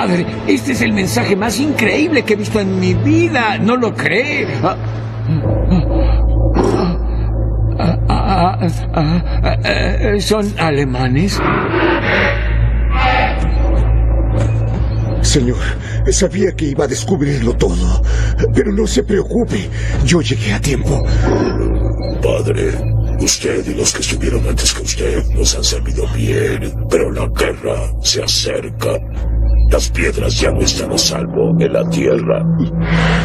Padre, este es el mensaje más increíble que he visto en mi vida. ¿No lo cree? ¿Son alemanes? Señor, sabía que iba a descubrirlo todo, pero no se preocupe, yo llegué a tiempo. Padre, usted y los que estuvieron antes que usted nos han servido bien, pero la guerra se acerca. Las piedras ya no están a salvo en la tierra.